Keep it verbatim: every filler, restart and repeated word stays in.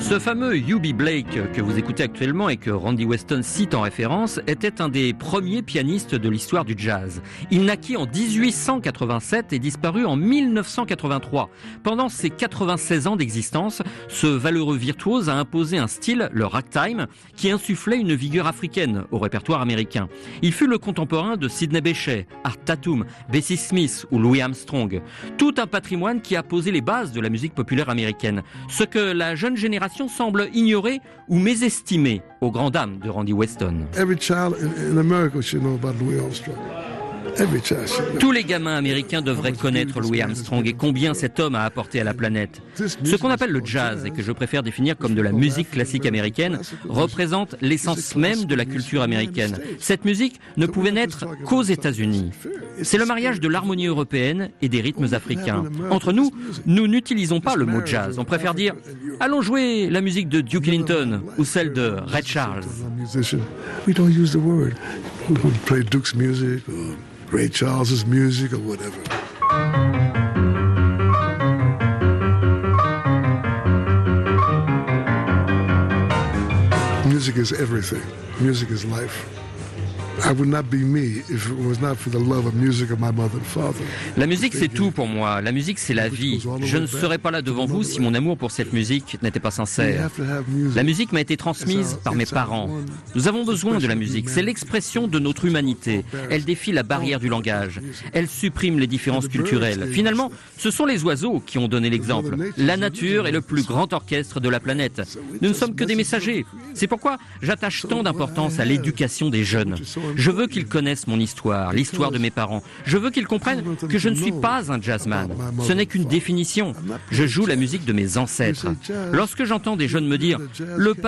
Ce fameux Eubie Blake que vous écoutez actuellement et que Randy Weston cite en référence était un des premiers pianistes de l'histoire du jazz. Il naquit en dix-huit cent quatre-vingt-sept et disparut en mille neuf cent quatre-vingt-trois. Pendant ses quatre-vingt-seize ans d'existence, ce valeureux virtuose a imposé un style, le ragtime, qui insufflait une vigueur africaine au répertoire américain. Il fut le contemporain de Sidney Bechet, Art Tatum, Bessie Smith ou Louis Armstrong. Tout un patrimoine qui a posé les bases de la musique populaire américaine. Ce que la jeune génération semble ignorer ou mésestimer aux grandes dames de Randy Weston. Every child in, in America should know about Louis Armstrong. Tous les gamins américains devraient connaître Louis Armstrong et combien cet homme a apporté à la planète. Ce qu'on appelle le jazz, et que je préfère définir comme de la musique classique américaine, représente l'essence même de la culture américaine. Cette musique ne pouvait naître qu'aux États-Unis. C'est le mariage de l'harmonie européenne et des rythmes africains. Entre nous, nous n'utilisons pas le mot jazz. On préfère dire « allons jouer la musique de Duke Ellington » ou celle de Ray Charles. Ray Charles's music or whatever. Music is everything. Music is life. I would not be me if it was not for the love of music of my mother and father. La musique, c'est tout pour moi. La musique, c'est la vie. Je ne serais pas là devant vous si mon amour pour cette musique n'était pas sincère. La musique m'a été transmise par mes parents. Nous avons besoin de la musique. C'est l'expression de notre humanité. Elle défie la barrière du langage. Elle supprime les différences culturelles. Finalement, ce sont les oiseaux qui ont donné l'exemple. La nature est le plus grand orchestre de la planète. Nous ne sommes que des messagers. C'est pourquoi j'attache tant d'importance à l'éducation des jeunes. Je veux qu'ils connaissent mon histoire, l'histoire de mes parents. Je veux qu'ils comprennent que je ne suis pas un jazzman. Ce n'est qu'une définition. Je joue la musique de mes ancêtres. Lorsque j'entends des jeunes me dire « Le